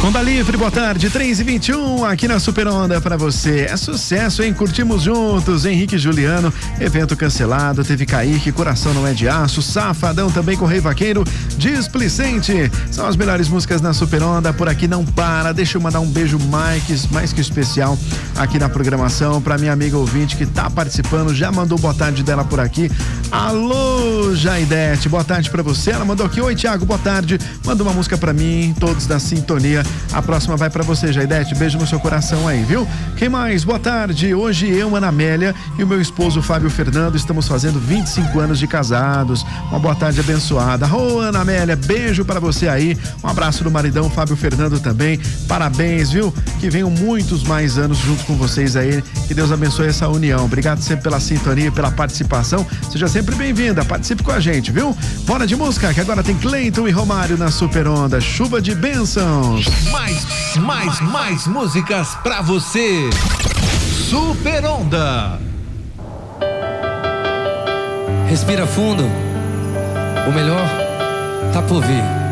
Onda Livre, boa tarde, 3h21 aqui na Super Onda pra você. É sucesso, hein? Curtimos juntos, Henrique e Juliano, evento cancelado, teve Kaique, Coração Não É de Aço, Safadão também com Rei Vaqueiro, Displicente. São as melhores músicas na Super Onda, por aqui não para. Deixa eu mandar um beijo mais que especial aqui na programação pra minha amiga ouvinte que tá participando, já mandou boa tarde dela por aqui. Alô, Jaidete, boa tarde pra você. Ela mandou aqui, oi Thiago, boa tarde. Manda uma música pra mim, todos da sintonia. A próxima vai pra você, Jaidete. Beijo no seu coração aí, viu? Quem mais? Boa tarde. Hoje eu, Ana Amélia e o meu esposo Fábio Fernando estamos fazendo 25 anos de casados. Uma boa tarde abençoada. Ô, Ana Amélia, beijo pra você aí. Um abraço do maridão Fábio Fernando também. Parabéns, viu? Que venham muitos mais anos junto com vocês aí. Que Deus abençoe essa união. Obrigado sempre pela sintonia, pela participação. Seja sempre bem-vinda. Participe com a gente, viu? Bora de música, que agora tem Cleiton e Romário na Super Onda. Chuva de bênçãos. Mais músicas pra você. Super Onda. Respira fundo. O melhor tá por vir.